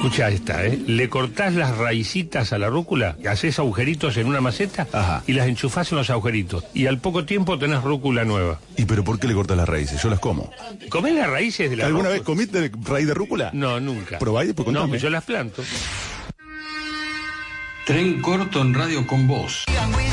Escuchá esta, le cortás las raicitas a la rúcula, haces agujeritos en una maceta. Ajá. Y las enchufás en los agujeritos. Y al poco tiempo tenés rúcula nueva. ¿Y pero por qué le cortas las raíces? Yo las como. ¿Comés las raíces de la ¿Alguna rúcula? vez comiste raíz de rúcula? No, nunca. Probá y después contame. No, yo las planto. Tren corto en Radio con Voz.